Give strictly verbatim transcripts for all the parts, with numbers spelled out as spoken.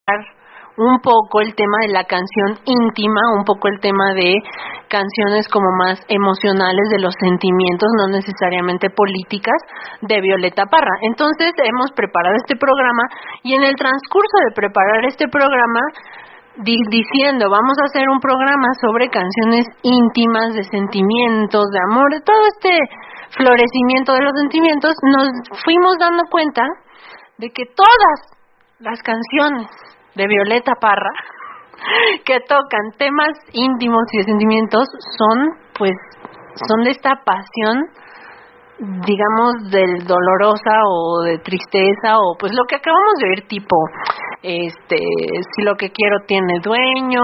un poco el tema de la canción íntima, un poco el tema de canciones como más emocionales de los sentimientos, no necesariamente políticas, de Violeta Parra. Entonces hemos preparado este programa y en el transcurso de preparar este programa, di- diciendo vamos a hacer un programa sobre canciones íntimas, de sentimientos, de amor, de todo este florecimiento de los sentimientos, nos fuimos dando cuenta de que todas las canciones de Violeta Parra que tocan temas íntimos y de sentimientos son pues son de esta pasión, digamos, del dolorosa o de tristeza, o pues lo que acabamos de oír, tipo este si lo que quiero tiene dueño,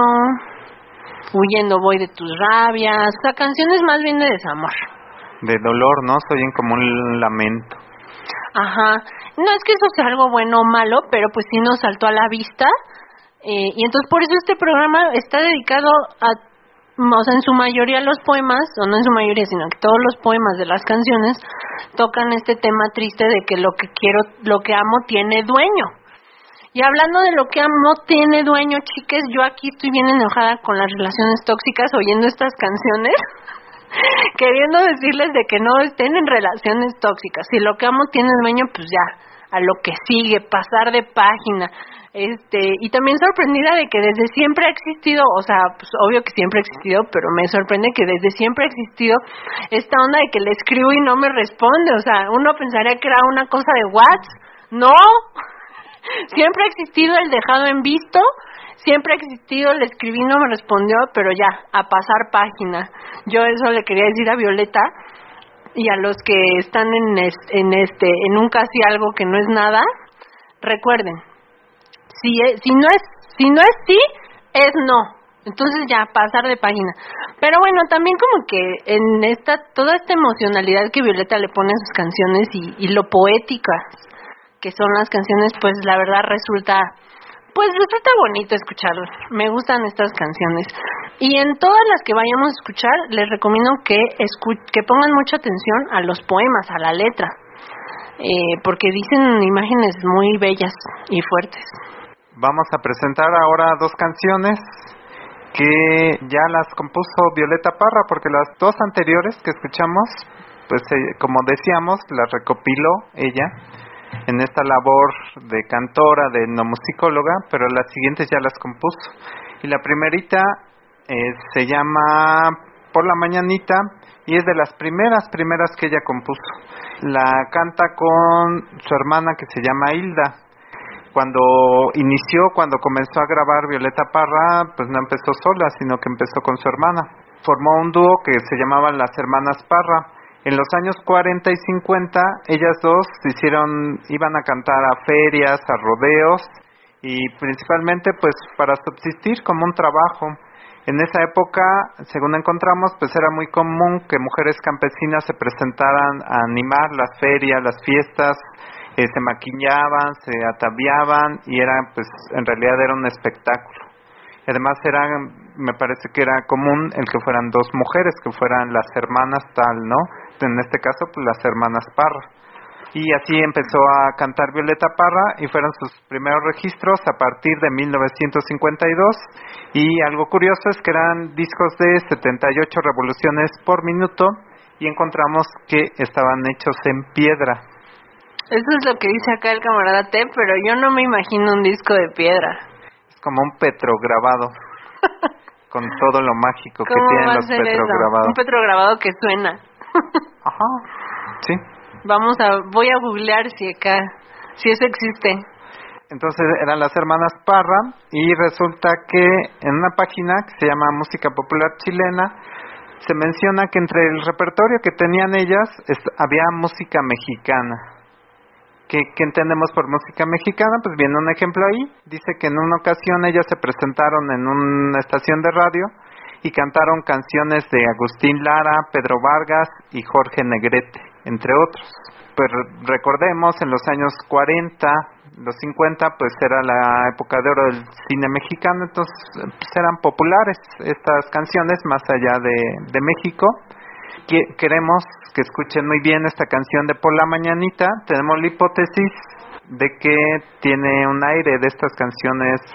huyendo voy de tus rabias, o sea, canciones más bien de desamor, de dolor, ¿no? Se oyen como un lamento. Ajá, no es que eso sea algo bueno o malo, pero pues sí nos saltó a la vista, eh, y entonces por eso este programa está dedicado a, o sea, en su mayoría los poemas, o no en su mayoría, sino que todos los poemas de las canciones tocan este tema triste de que lo que quiero, lo que amo tiene dueño. Y hablando de lo que amo tiene dueño, chiques, yo aquí estoy bien enojada con las relaciones tóxicas oyendo estas canciones. Queriendo decirles de que no estén en relaciones tóxicas. Si lo que amo tiene dueño, pues ya, a lo que sigue, pasar de página. Este, y también sorprendida de que desde siempre ha existido, o sea, pues obvio que siempre ha existido, pero me sorprende que desde siempre ha existido esta onda de que le escribo y no me responde. O sea, uno pensaría que era una cosa de WhatsApp. No, siempre ha existido el dejado en visto. Siempre ha existido, le escribí, no me respondió, pero ya, a pasar página. Yo eso le quería decir a Violeta y a los que están en este, en este, en un casi algo que no es nada, recuerden, si es, si no es, si no es sí, es no. Entonces ya, pasar de página. Pero bueno, también como que en esta, toda esta emocionalidad que Violeta le pone a sus canciones y, y lo poéticas que son las canciones, pues la verdad resulta... Pues resulta bonito escucharlo. Me gustan estas canciones. Y en todas las que vayamos a escuchar, les recomiendo que escu- que pongan mucha atención a los poemas, a la letra. Eh, porque dicen imágenes muy bellas y fuertes. Vamos a presentar ahora dos canciones que ya las compuso Violeta Parra, porque las dos anteriores que escuchamos, pues eh, como decíamos, las recopiló ella en esta labor de cantora, de etnomusicóloga, pero las siguientes ya las compuso. Y la primerita eh, se llama Por la Mañanita y es de las primeras, primeras que ella compuso. La canta con su hermana que se llama Hilda. Cuando inició, cuando comenzó a grabar Violeta Parra, pues no empezó sola, sino que empezó con su hermana. Formó un dúo que se llamaban Las Hermanas Parra. En los años cuarenta y cincuenta, ellas dos se hicieron, iban a cantar a ferias, a rodeos, y principalmente pues para subsistir como un trabajo. En esa época, según encontramos, pues era muy común que mujeres campesinas se presentaran a animar las ferias, las fiestas, eh, se maquillaban, se ataviaban, y era pues en realidad era un espectáculo. Además era, me parece que era común el que fueran dos mujeres, que fueran las hermanas tal, ¿no? En este caso, pues las hermanas Parra. Y así empezó a cantar Violeta Parra y fueron sus primeros registros a partir de mil novecientos cincuenta y dos. Y algo curioso es que eran discos de setenta y ocho revoluciones por minuto y encontramos que estaban hechos en piedra. Eso es lo que dice acá el camarada T, pero yo no me imagino un disco de piedra. Como un petrograbado, con todo lo mágico que tienen los petrograbados. Un petrograbado que suena. Ajá, sí. Vamos a, voy a googlear si acá, si eso existe. Entonces eran las hermanas Parra y resulta que en una página que se llama Música Popular Chilena se menciona que entre el repertorio que tenían ellas es, había música mexicana. ¿Qué, ¿Qué entendemos por música mexicana? Pues viene un ejemplo ahí. Dice que en una ocasión ellas se presentaron en una estación de radio y cantaron canciones de Agustín Lara, Pedro Vargas y Jorge Negrete, entre otros. Pues recordemos, en los años cuarenta, los cincuenta, pues era la época de oro del cine mexicano, entonces pues eran populares estas canciones más allá de, de México. Queremos que escuchen muy bien esta canción de Por la Mañanita. Tenemos la hipótesis de que tiene un aire de estas canciones